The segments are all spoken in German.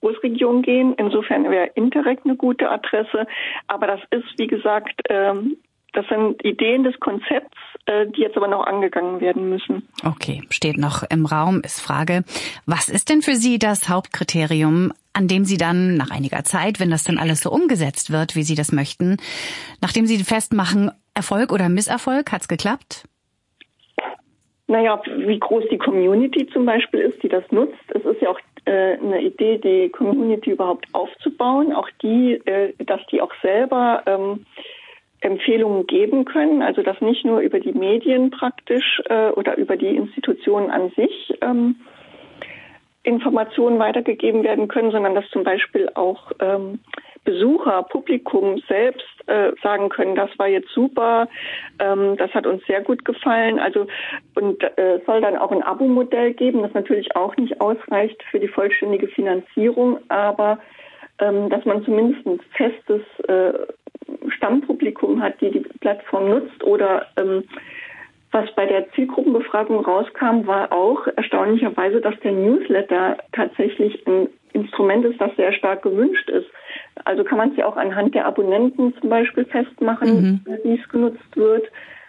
Großregion gehen. Insofern wäre Interreg eine gute Adresse. Aber das ist, wie gesagt, das sind Ideen des Konzepts, die jetzt aber noch angegangen werden müssen. Okay, steht noch im Raum, ist Frage. Was ist denn für Sie das Hauptkriterium, an dem Sie dann nach einiger Zeit, wenn das dann alles so umgesetzt wird, wie Sie das möchten, nachdem Sie festmachen, Erfolg oder Misserfolg, hat's geklappt? Naja, wie groß die Community zum Beispiel ist, die das nutzt. Es ist ja auch eine Idee, die Community überhaupt aufzubauen, auch dass die auch selber Empfehlungen geben können, also dass nicht nur über die Medien praktisch oder über die Institutionen an sich Informationen weitergegeben werden können, sondern dass zum Beispiel auch Besucher, Publikum selbst sagen können, das war jetzt super, das hat uns sehr gut gefallen. Also und es soll dann auch ein Abo-Modell geben, das natürlich auch nicht ausreicht für die vollständige Finanzierung, aber dass man zumindest ein festes Stammpublikum hat, die Plattform nutzt oder was bei der Zielgruppenbefragung rauskam, war auch erstaunlicherweise, dass der Newsletter tatsächlich ein Instrument ist, das sehr stark gewünscht ist. Also kann man es ja auch anhand der Abonnenten zum Beispiel festmachen, wie es genutzt wird.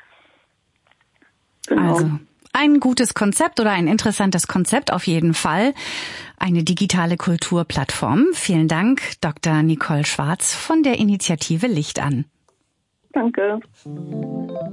Genau. Also ein gutes Konzept oder ein interessantes Konzept auf jeden Fall. Eine digitale Kulturplattform. Vielen Dank, Dr. Nicole Schwarz von der Initiative Licht an. Danke.